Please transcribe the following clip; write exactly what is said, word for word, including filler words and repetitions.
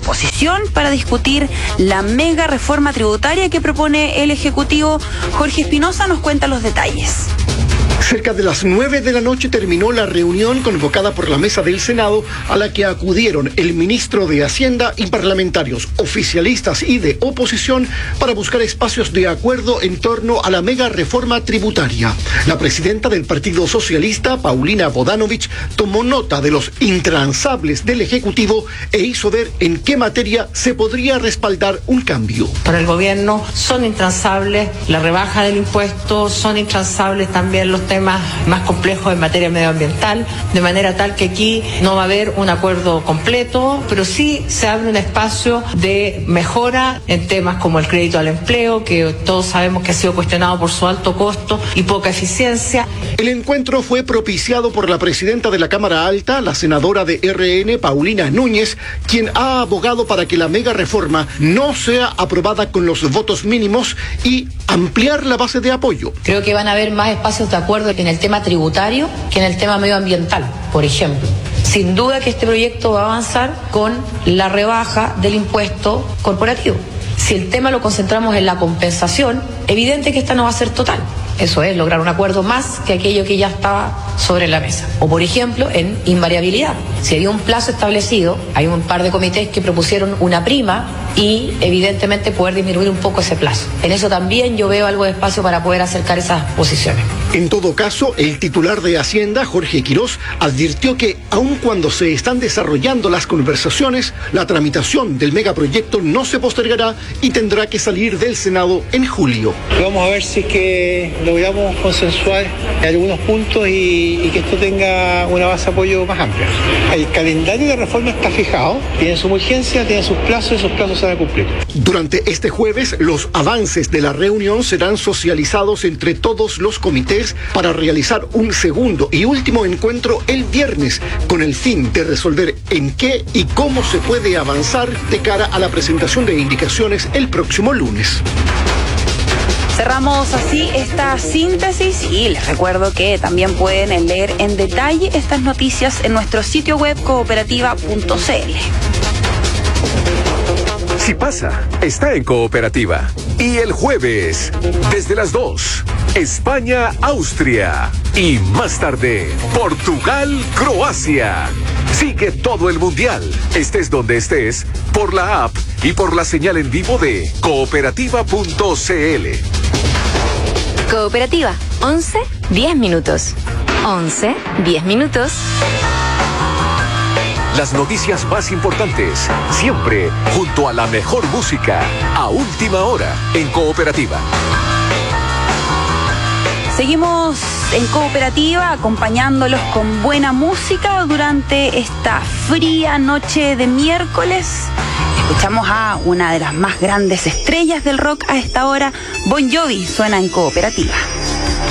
oposición para discutir la mega reforma tributaria que propone el Ejecutivo. Jorge Espinosa nos cuenta los detalles. Cerca de las nueve de la noche terminó la reunión convocada por la mesa del Senado, a la que acudieron el ministro de Hacienda y parlamentarios oficialistas y de oposición para buscar espacios de acuerdo en torno a la mega reforma tributaria. La presidenta del Partido Socialista, Paulina Bodanovich, tomó nota de los intransables del Ejecutivo e hizo ver en qué materia se podría respaldar un cambio. Para el gobierno son intransables la rebaja del impuesto, son intransables también los temas más complejos en materia medioambiental, de manera tal que aquí no va a haber un acuerdo completo, pero sí se abre un espacio de mejora en temas como el crédito al empleo, que todos sabemos que ha sido cuestionado por su alto costo y poca eficiencia. El encuentro fue propiciado por la presidenta de la Cámara Alta, la senadora de R N, Paulina Núñez, quien ha abogado para que la mega reforma no sea aprobada con los votos mínimos y ampliar la base de apoyo. Creo que van a haber más espacios de acuerdo en el tema tributario que en el tema medioambiental, por ejemplo. Sin duda que este proyecto va a avanzar con la rebaja del impuesto corporativo. Si el tema lo concentramos en la compensación, evidente que esta no va a ser total. Eso es, lograr un acuerdo más que aquello que ya estaba sobre la mesa. O, por ejemplo, en invariabilidad. Si había un plazo establecido, hay un par de comités que propusieron una prima y, evidentemente, poder disminuir un poco ese plazo. En eso también yo veo algo de espacio para poder acercar esas posiciones. En todo caso, el titular de Hacienda, Jorge Quirós, advirtió que, aun cuando se están desarrollando las conversaciones, la tramitación del megaproyecto no se postergará y tendrá que salir del Senado en julio. Vamos a ver si es que logramos consensuar algunos puntos y, y que esto tenga una base de apoyo más amplia. El calendario de reforma está fijado, tiene su urgencia, tiene sus plazos y esos plazos se van a cumplir. Durante este jueves, los avances de la reunión serán socializados entre todos los comités para realizar un segundo y último encuentro el viernes, con el fin de resolver en qué y cómo se puede avanzar de cara a la presentación de indicaciones el próximo lunes. Cerramos así esta síntesis y les recuerdo que también pueden leer en detalle estas noticias en nuestro sitio web cooperativa punto c l. Si pasa, está en Cooperativa. Y el jueves, desde las dos, España, Austria. Y más tarde, Portugal, Croacia. Sigue todo el mundial, estés donde estés, por la app y por la señal en vivo de cooperativa punto c l. Cooperativa, once, diez minutos. once, diez minutos. Las noticias más importantes, siempre junto a la mejor música, a última hora, en Cooperativa. Seguimos en Cooperativa acompañándolos con buena música durante esta fría noche de miércoles. Escuchamos a una de las más grandes estrellas del rock a esta hora. Bon Jovi suena en Cooperativa.